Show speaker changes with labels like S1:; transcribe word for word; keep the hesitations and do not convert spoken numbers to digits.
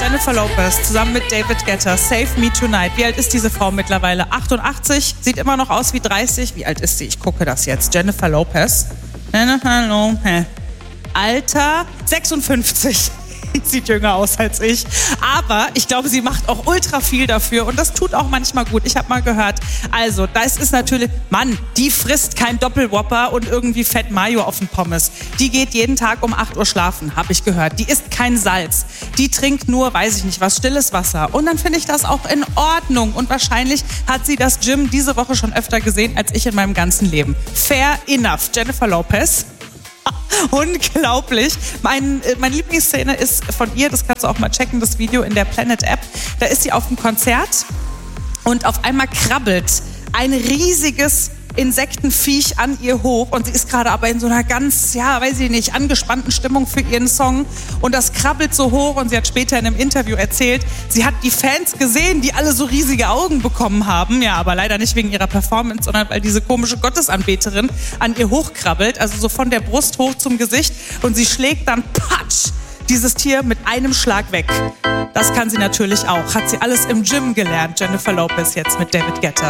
S1: Jennifer Lopez zusammen mit David Guetta, Save Me Tonight. Wie alt ist diese Frau mittlerweile? achtundachtzig, sieht immer noch aus wie dreißig. Wie alt ist sie? Ich gucke das jetzt. Jennifer Lopez. Jennifer Lopez. Alter sechsundfünfzig. Sieht jünger aus als ich. Aber ich glaube, sie macht auch ultra viel dafür und das tut auch manchmal gut. Ich habe mal gehört, also das ist natürlich, Mann, die frisst kein Doppelwhopper und irgendwie Fett Mayo auf den Pommes. Die geht jeden Tag um acht Uhr schlafen, habe ich gehört. Die isst kein Salz. Die trinkt nur, weiß ich nicht was, stilles Wasser. Und dann finde ich das auch in Ordnung. Und wahrscheinlich hat sie das Gym diese Woche schon öfter gesehen als ich in meinem ganzen Leben. Fair enough. Jennifer Lopez. Unglaublich. Mein, meine Lieblingsszene ist von ihr, das kannst du auch mal checken, das Video in der Planet-App. Da ist sie auf dem Konzert und auf einmal krabbelt ein riesiges Insektenviech an ihr hoch und sie ist gerade aber in so einer ganz, ja, weiß ich nicht, angespannten Stimmung für ihren Song und das krabbelt so hoch und sie hat später in einem Interview erzählt, sie hat die Fans gesehen, die alle so riesige Augen bekommen haben, ja, aber leider nicht wegen ihrer Performance, sondern weil diese komische Gottesanbeterin an ihr hochkrabbelt, also so von der Brust hoch zum Gesicht und sie schlägt dann, patsch, dieses Tier mit einem Schlag weg. Das kann sie natürlich auch. Hat sie alles im Gym gelernt, Jennifer Lopez jetzt mit David Guetta.